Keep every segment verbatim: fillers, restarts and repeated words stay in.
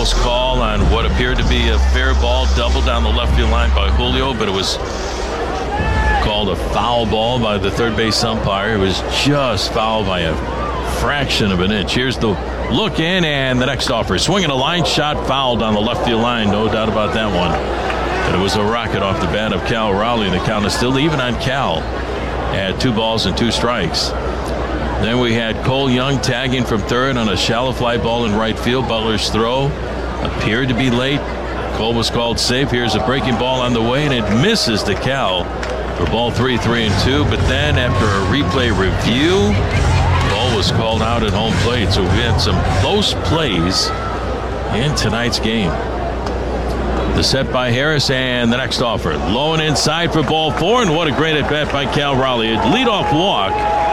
close call on what appeared to be a fair ball, double down the left field line by Julio, but it was called a foul ball by the third base umpire. It was just fouled by a fraction of an inch. Here's the look in, and the next offer. Swinging a line shot, fouled on the left field line. No doubt about that one. And it was a rocket off the bat of Cal Raleigh. The count is still even on Cal at two balls and two strikes. Then we had Cole Young tagging from third on a shallow fly ball in right field. Butler's throw appeared to be late. Cole was called safe. Here's a breaking ball on the way, and it misses to Cal for ball three, three, and two. But then after a replay review, Cole was called out at home plate. So we had some close plays in tonight's game. The set by Harris, and the next offer. Low and inside for ball four, and what a great at-bat by Cal Raleigh. A leadoff walk.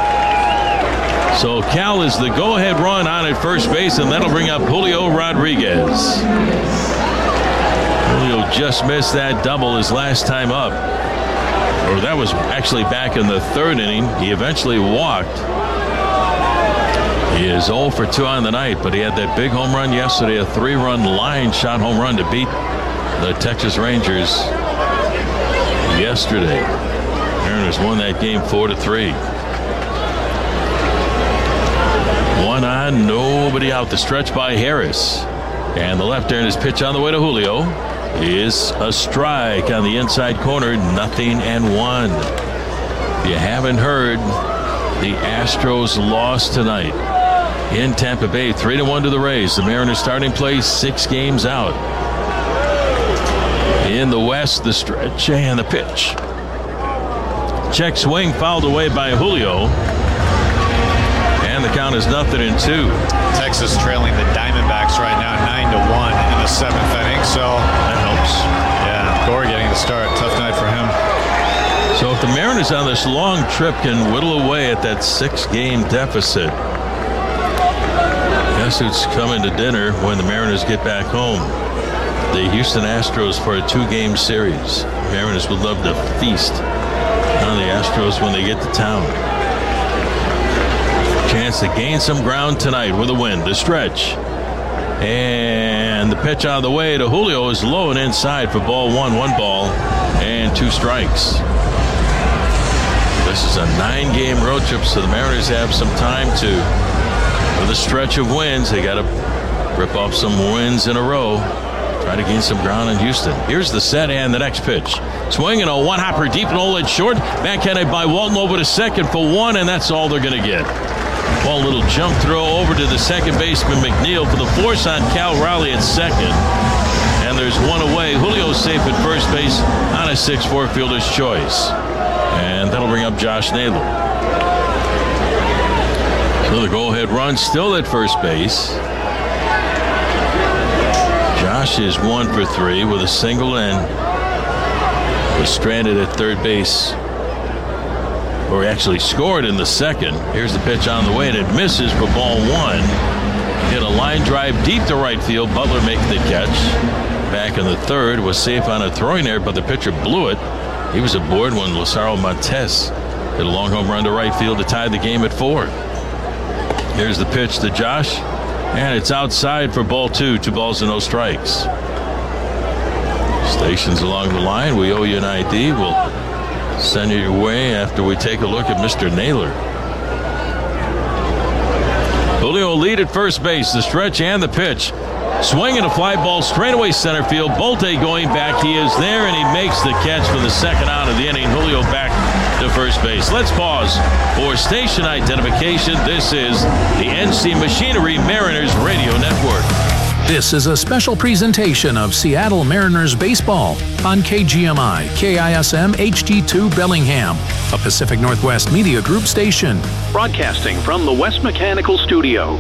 So Cal is the go-ahead run on at first base, and that'll bring up Julio Rodriguez. Julio just missed that double his last time up. Or that was actually back in the third inning. He eventually walked. He is oh for two on the night, but he had that big home run yesterday, a three-run line shot home run to beat the Texas Rangers yesterday. Mariners won that game four to three. One on, nobody out. The stretch by Harris. And the left-hander's pitch on the way to Julio is a strike on the inside corner. Nothing and one. If you haven't heard, the Astros lost tonight in Tampa Bay. Three to one to the Rays. The Mariners starting play six games out. In the West, the stretch and the pitch. Check swing fouled away by Julio. And the count is nothing in two. Texas trailing the Diamondbacks right now nine to one in the seventh inning, so that helps. Yeah, Gore getting the start. Tough night for him. So if the Mariners on this long trip can whittle away at that six-game deficit, guess who's coming to dinner when the Mariners get back home? The Houston Astros for a two-game series. Mariners would love to feast on the Astros when they get to town. Chance to gain some ground tonight with a win. The stretch. And the pitch on the way to Julio is low and inside for ball one. One ball and two strikes. This is a nine-game road trip, so the Mariners have some time to, for the stretch of wins, they got to rip off some wins in a row. Try to gain some ground in Houston. Here's the set and the next pitch. Swinging a one-hopper deep and all at short. Backhanded by Walton over to second for one, and that's all they're going to get. Well, a little jump throw over to the second baseman McNeil for the force on Cal Raleigh at second. And there's one away. Julio's safe at first base on a six four fielder's choice. And that'll bring up Josh Naylor. So the go-ahead run still at first base. Josh is one for three with a single and was stranded at third base. Or he actually scored in the second. Here's the pitch on the way, and it misses for ball one. Hit a line drive deep to right field. Butler making the catch. Back in the third, was safe on a throwing error, but the pitcher blew it. He was aboard when Lazaro Montes hit a long home run to right field to tie the game at four. Here's the pitch to Josh. And it's outside for ball two. Two balls and no strikes. Stations along the line. We owe you an I D. We'll send you your way after we take a look at Mister Naylor. Julio lead at first base. The stretch and the pitch. Swinging a fly ball straight away center field. Bolte going back. He is there, and he makes the catch for the second out of the inning. Julio back to first base. Let's pause for station identification. This is the N C Machinery Mariners Radio Network. This is a special presentation of Seattle Mariners baseball on K G M I, K I S M H D two Bellingham, a Pacific Northwest Media Group station. Broadcasting from the West Mechanical Studio.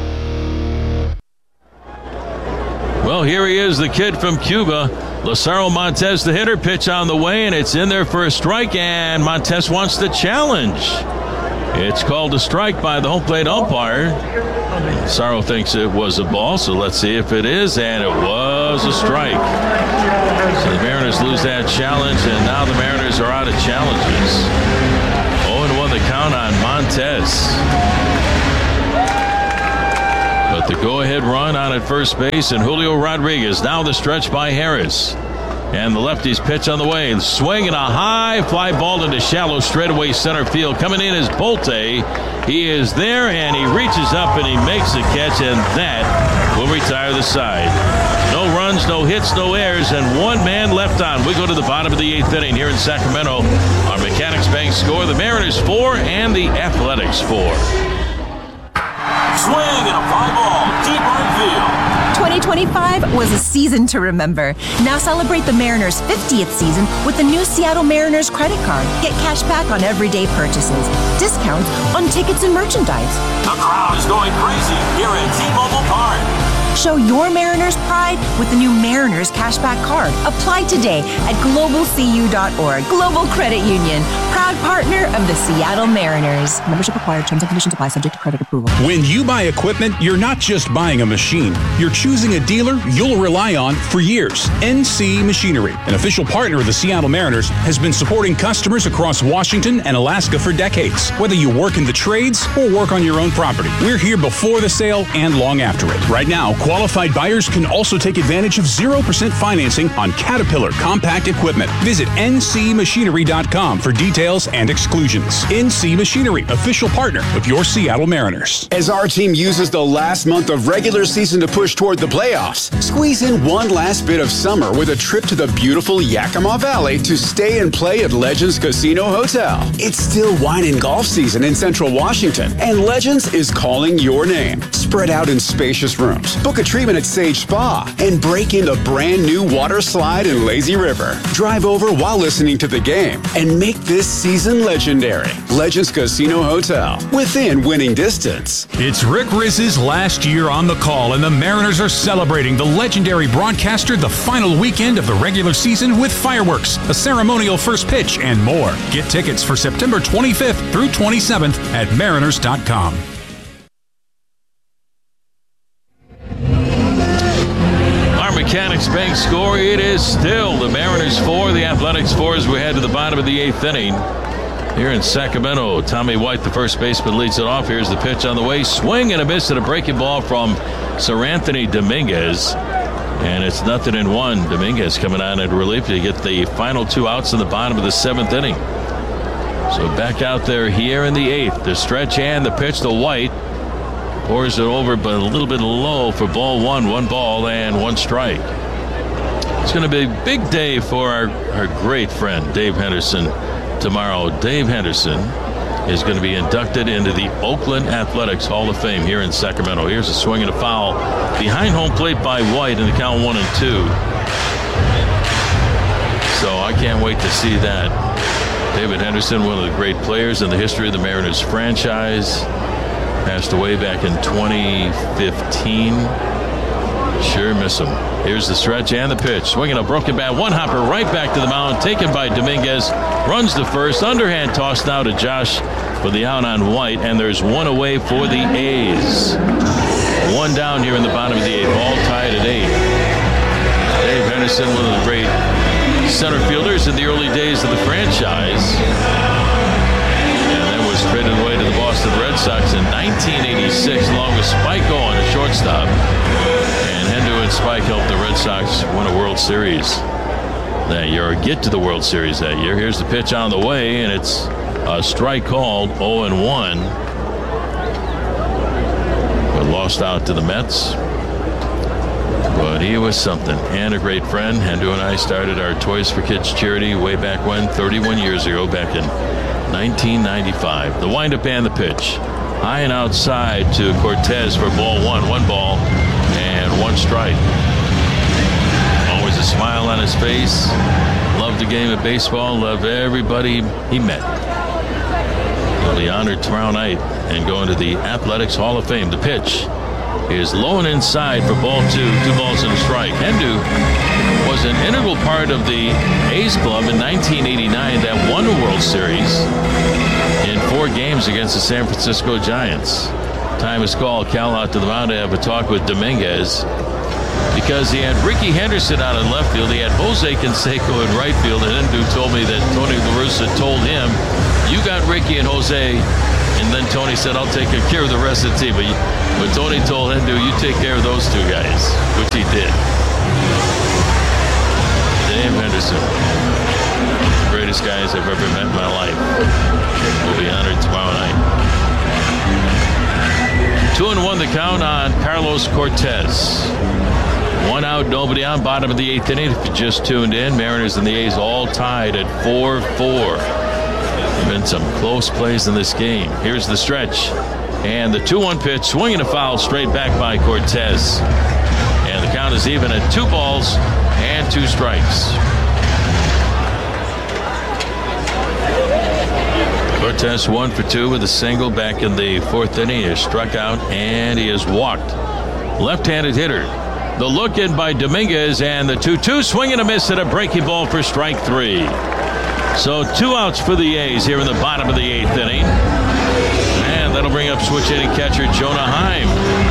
Well, here he is, the kid from Cuba. Lazaro Montes, the hitter, pitch on the way, and it's in there for a strike, and Montes wants to challenge. It's called a strike by the home plate umpire. Lazaro thinks it was a ball, so let's see if it is, and it was a strike. So the Mariners lose that challenge, and now the Mariners are out of challenges. oh and one the count on Montes. But the go-ahead run out at first base, and Julio Rodriguez. Now the stretch by Harris. And the lefty's pitch on the way. Swing and a high fly ball into shallow straightaway center field. Coming in is Bolte. He is there, and he reaches up and he makes the catch, and that will retire the side. No runs, no hits, no errors, and one man left on. We go to the bottom of the eighth inning here in Sacramento. Our Mechanics Bank score, the Mariners four and the Athletics four. Swing and a fly ball, deep right field. twenty twenty-five was a season to remember. Now celebrate the Mariners' fiftieth season with the new Seattle Mariners credit card. Get cash back on everyday purchases, discounts on tickets and merchandise. The crowd is going crazy here at T-Mobile Park. Show your Mariners pride with the new Mariners cashback card. Apply today at global c u dot org. Global Credit Union, proud partner of the Seattle Mariners. Membership required. Terms and conditions apply. Subject to credit approval. When you buy equipment, you're not just buying a machine. You're choosing a dealer you'll rely on for years. N C Machinery, an official partner of the Seattle Mariners, has been supporting customers across Washington and Alaska for decades. Whether you work in the trades or work on your own property, we're here before the sale and long after it. Right now, qualified buyers can also take advantage of zero percent financing on Caterpillar compact equipment. Visit N C machinery dot com for details and exclusions. N C Machinery, official partner of your Seattle Mariners. As our team uses the last month of regular season to push toward the playoffs, squeeze in one last bit of summer with a trip to the beautiful Yakima Valley to stay and play at Legends Casino Hotel. It's still wine and golf season in Central Washington, and Legends is calling your name. Spread out in spacious rooms. Book a treatment at Sage Spa and break in the brand new water slide in Lazy River. Drive over while listening to the game and make this season legendary. Legends Casino Hotel, within winning distance. It's Rick Rizz's last year on the call, and the Mariners are celebrating the legendary broadcaster the final weekend of the regular season with fireworks, a ceremonial first pitch, and more. Get tickets for September twenty-fifth through twenty-seventh at mariners dot com. Mechanics Bank score, it is still the Mariners four, the Athletics four, as we head to the bottom of the eighth inning. Here in Sacramento, Tommy White, the first baseman, leads it off. Here's the pitch on the way. Swing and a miss, and a breaking ball from Sir Anthony Dominguez. And it's nothing in one. Dominguez coming on in relief to get the final two outs in the bottom of the seventh inning. So back out there here in the eighth. The stretch and the pitch to White. Pours it over, but a little bit low for ball one. One ball and one strike. It's going to be a big day for our, our great friend, Dave Henderson, tomorrow. Dave Henderson is going to be inducted into the Oakland Athletics Hall of Fame here in Sacramento. Here's a swing and a foul behind home plate by White in the count one and two. So I can't wait to see that. David Henderson, one of the great players in the history of the Mariners franchise. Passed away back in twenty fifteen. Sure miss him. Here's the stretch and the pitch. Swinging a broken bat. One hopper right back to the mound. Taken by Dominguez. Runs to first. Underhand toss now to Josh for the out on White. And there's one away for the A's. One down here in the bottom of the eighth. All tied at eight. Dave Henderson, one of the great center fielders in the early days of the franchise. Traded away to the Boston Red Sox in nineteen eighty-six, along with Spike Owen, a shortstop. And Hendo and Spike helped the Red Sox win a World Series that year, or get to the World Series that year. Here's the pitch on the way, and it's a strike called, oh and one. But lost out to the Mets. But he was something, and a great friend. Hendo and I started our Toys for Kids charity way back when, thirty-one years ago, back in nineteen ninety-five. The windup and the pitch. High and outside to Cortez for ball one. One ball and one strike. Always a smile on his face. Loved the game of baseball. Loved everybody he met. He'll be honored tomorrow night and go into the Athletics Hall of Fame. The pitch is low and inside for ball two. Two balls and a strike. Hendo was an integral part of the A's club in nineteen eighty-nine that won the World Series in four games against the San Francisco Giants. Time is called. Cal out to the mound to have a talk with Dominguez because he had Ricky Henderson out in left field. He had Jose Canseco in right field, and Hendo told me that Tony La Russa told him, you got Ricky and Jose in And then Tony said, I'll take care of the rest of the team. But, you, but Tony told him to, you take care of those two guys, which he did. Dave Henderson, greatest guys I've ever met in my life, will be honored tomorrow night. Two and one the count on Carlos Cortez. One out, nobody on, bottom of the eighth inning. If you just tuned in, Mariners and the A's all tied at four four. There have been some close plays in this game. Here's the stretch. And the two one pitch, swinging a foul straight back by Cortez. And the count is even at two balls and two strikes. Cortez one for two with a single back in the fourth inning. He has struck out and he has walked. Left-handed hitter. The look in by Dominguez, and the two two swing and a miss at a breaking ball for strike three. So two outs for the A's here in the bottom of the eighth inning. And that'll bring up switch hitting catcher Jonah Heim.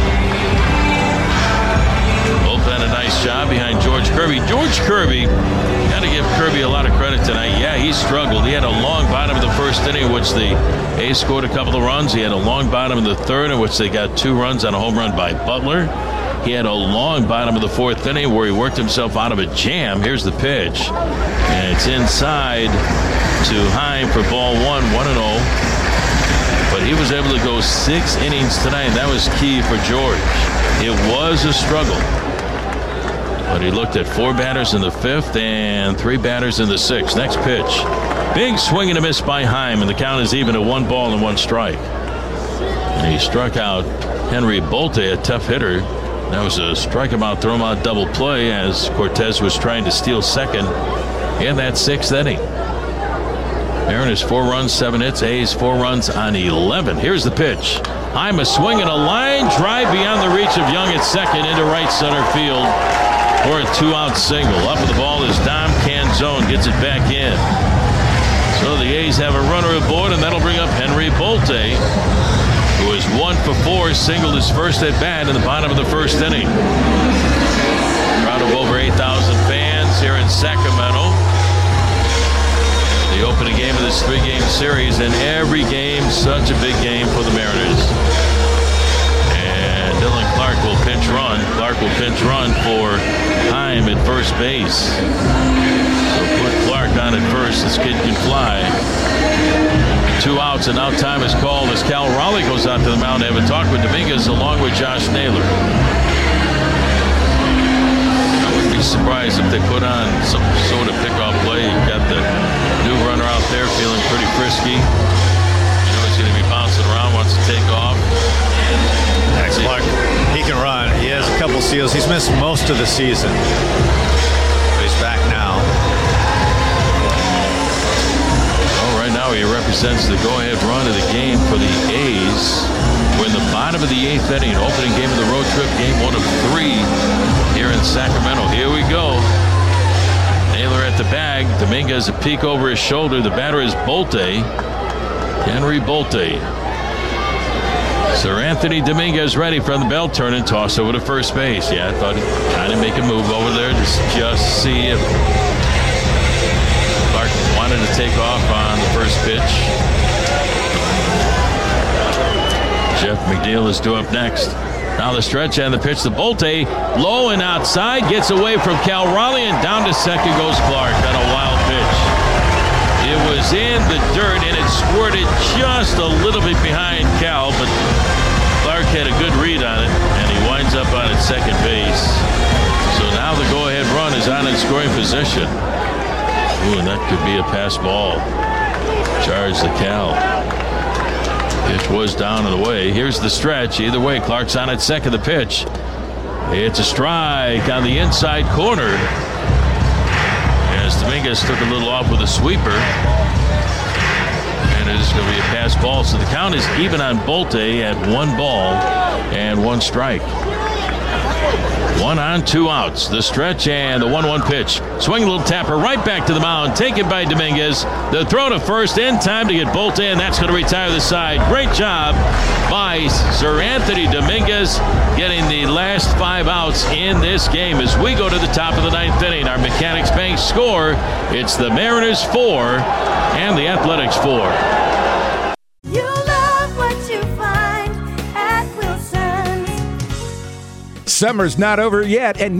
Both done a nice job behind George Kirby. George Kirby, got to give Kirby a lot of credit tonight. Yeah, he struggled. He had a long bottom of the first inning, in which the A's scored a couple of runs. He had a long bottom of the third, in which they got two runs on a home run by Butler. He had a long bottom of the fourth inning where he worked himself out of a jam. Here's the pitch. And it's inside to Heim for ball one, one and oh. But he was able to go six innings tonight, and that was key for George. It was a struggle. But he looked at four batters in the fifth and three batters in the sixth. Next pitch. Big swing and a miss by Heim, and the count is even at one ball and one strike. And he struck out Henry Bolte, a tough hitter. That was a strike him out, throw him out double play as Cortez was trying to steal second in that sixth inning. Mariners four runs, seven hits. A's four runs on eleven. Here's the pitch. Heim a swing and a line drive beyond the reach of Young at second into right center field for a two-out single. Up with the ball is Dom Canzone, gets it back in. So the A's have a runner aboard, and that'll bring up Henry Bolte, who is one for four, singled his first at bat in the bottom of the first inning. Crowd of over eight thousand fans here in Sacramento. The opening game of this three-game series, and every game such a big game for the Mariners. And Dylan Clark will pinch run. Clark will pinch run for Heim at first base. So put Clark on at first. This kid can fly. Two outs, and now time is called as Cal Raleigh goes out to the mound to have a talk with Dominguez along with Josh Naylor. I wouldn't be surprised if they put on some sort of pickoff play. You've got the new runner out there feeling pretty frisky. You know he's going to be bouncing around, wants to take off. Max Clark, he can run. He has a couple steals. He's missed most of the season. But he's back now. Now he represents the go-ahead run of the game for the A's. We're in the bottom of the eighth inning, opening game of the road trip, game one of three here in Sacramento. Here we go. Naylor at the bag. Dominguez a peek over his shoulder. The batter is Bolte. Henry Bolte. Sir Anthony Dominguez ready from the belt turn and toss over to first base. Yeah, I thought he'd kind of make a move over there to just see if Clark wanted to take off on the first pitch. Jeff McNeil is due up next. Now the stretch and the pitch to Bolte. Low and outside. Gets away from Cal Raleigh, and down to second goes Clark on a wild pitch. It was in the dirt, and it squirted just a little bit behind Cal, but Clark had a good read on it, and he winds up on its second base. So now the go-ahead run is on in scoring position. Ooh, and that could be a pass ball. Charge the Cal. Pitch was down and away. Here's the stretch. Either way, Clark's on at second. The pitch. It's a strike on the inside corner. As Dominguez took a little off with a sweeper. And it is going to be a pass ball. So the count is even on Bolte at one ball and one strike. One on, two outs. The stretch and the one one pitch. Swing a little tapper right back to the mound. Taken by Dominguez. The throw to first in time to get Bolte, and that's going to retire the side. Great job by Sir Anthony Dominguez getting the last five outs in this game as we go to the top of the ninth inning. Our Mechanics Bank score, it's the Mariners four and the Athletics four. You love what Summer's not over yet, and